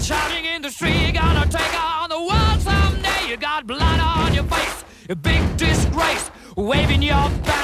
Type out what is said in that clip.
shouting in the street, you're gonna take on the world someday. You got blood on your face, a big disgrace, waving your flag.